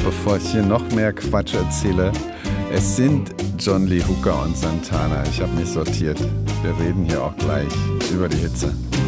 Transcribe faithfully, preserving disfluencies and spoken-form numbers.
bevor ich hier noch mehr Quatsch erzähle, es sind John Lee Hooker und Santana. Ich habe mich sortiert. Wir reden hier auch gleich über die Hitze.